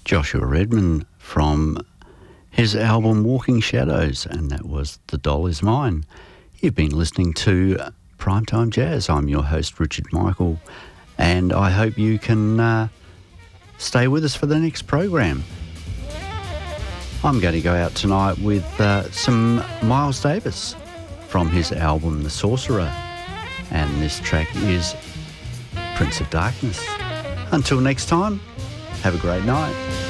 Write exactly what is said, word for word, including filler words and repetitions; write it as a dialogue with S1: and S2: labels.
S1: Joshua Redman from his album Walking Shadows, and that was The Doll Is Mine. You've been listening to Primetime Jazz. I'm your host, Richard Michael, and I hope you can uh, stay with us for the next program. I'm going to go out tonight with uh, some Miles Davis from his album The Sorcerer, and this track is Prince of Darkness. Until next time, have a great night.